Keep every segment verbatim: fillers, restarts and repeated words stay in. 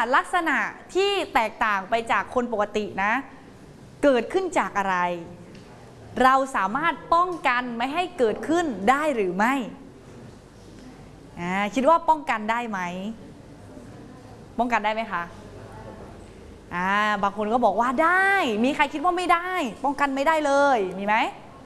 ลักษณะที่แตกต่างไปจากคนปกตินะเกิดขึ้นจากอะไรเราสามารถป้องกันไม่ให้เกิดขึ้นได้หรือไม่คิดว่าป้องกันได้ไหมป้องกันได้ไหมคะอ่าบางคนก็บอกว่าได้มีใครคิดว่าไม่ได้ป้องกันไม่ได้เลยมีไหม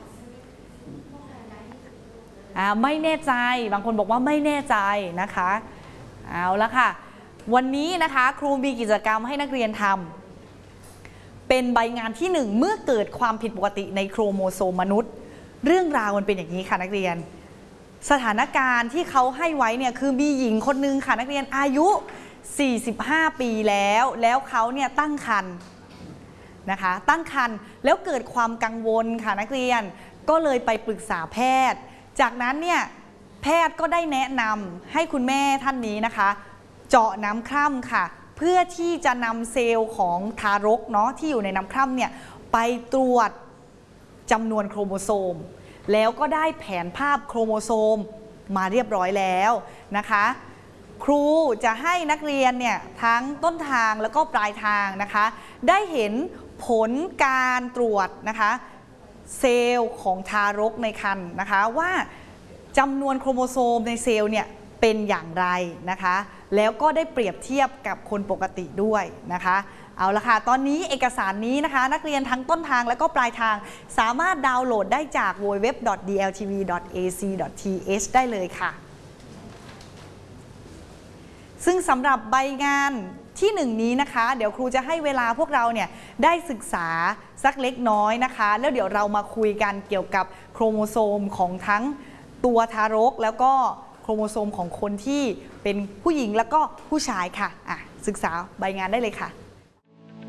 อ่าไม่แน่ใจบางคนบอกว่าไม่แน่ใจนะคะเอาละค่ะวันนี้นะคะครูมีกิจกรรมให้นักเรียนทำเป็นใบงานที่หนึ่งเมื่อเกิดความผิดปกติในโครโมโซมมนุษย์เรื่องราวมันเป็นอย่างนี้ค่ะนักเรียนสถานการณ์ที่เขาให้ไว้เนี่ยคือมีหญิงคนนึงค่ะนักเรียนอายุสี่สิบห้าปีแล้วแล้วเขาเนี่ยตั้งครรภ์นะคะตั้งครรภ์แล้วเกิดความกังวลค่ะนักเรียนก็เลยไปปรึกษาแพทย์จากนั้นเนี่ยแพทย์ก็ได้แนะนำให้คุณแม่ท่านนี้นะคะเจาะน้ำคร่ำค่ะเพื่อที่จะนำเซลล์ของทารกเนาะที่อยู่ในน้ำคร่ำเนี่ยไปตรวจจำนวนโครโมโซมแล้วก็ได้แผนภาพโครโมโซมมาเรียบร้อยแล้วนะคะครูจะให้นักเรียนเนี่ยทั้งต้นทางแล้วก็ปลายทางนะคะได้เห็นผลการตรวจนะคะเซลล์ของทารกในครรภ์นะคะว่าจำนวนโครโมโซมในเซลล์เนี่ยเป็นอย่างไรนะคะแล้วก็ได้เปรียบเทียบกับคนปกติด้วยนะคะเอาละค่ะตอนนี้เอกสารนี้นะคะนักเรียนทั้งต้นทางและก็ปลายทางสามารถดาวน์โหลดได้จาก ดับเบิลยู ดับเบิลยู ดับเบิลยู ดอท ดี แอล ที วี ดอท เอ ซี ดอท ที เอช ได้เลยค่ะซึ่งสำหรับใบงานที่หนึ่งนี้นะคะเดี๋ยวครูจะให้เวลาพวกเราเนี่ยได้ศึกษาสักเล็กน้อยนะคะแล้วเดี๋ยวเรามาคุยกันเกี่ยวกับโครโมโซมของทั้งตัวทารกแล้วก็โครโมโซมของคนที่เป็นผู้หญิงแล้วก็ผู้ชายค่ะอ่ะศึกษาใบงานได้เลยค่ะ